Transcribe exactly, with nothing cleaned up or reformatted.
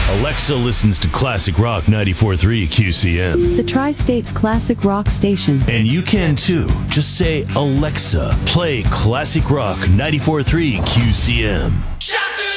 Alexa listens to Classic Rock ninety-four point three Q C M. The Tri-State's classic rock station. And you can too. Just say, Alexa, play Classic Rock ninety-four point three Q C M.